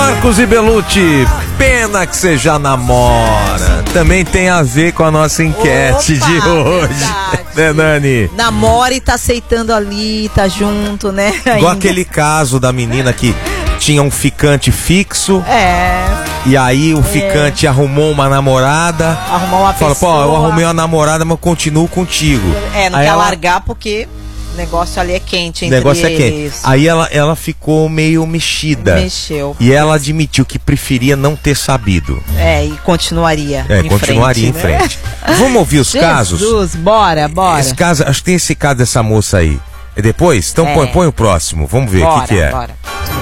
Marcos e Belucci, pena que você já namora. Também tem a ver com a nossa enquete de hoje. Né, Nani? Namora e tá aceitando ali, tá junto, né? Igual aquele caso da menina que tinha um ficante fixo. E aí o ficante arrumou uma namorada. Arrumou uma pessoa. Fala, pô, eu arrumei uma namorada, mas eu continuo contigo. Não aí quer largar porque o negócio ali é quente entre negócio eles. É quente. Aí ela ficou meio mexida. Mexeu. E ela admitiu que preferia não ter sabido. E continuaria continuaria em frente. Vamos ouvir os casos? Jesus, bora. Esse caso, acho que tem esse caso dessa moça aí. É depois? Então põe o próximo. Vamos ver o que é. Bora.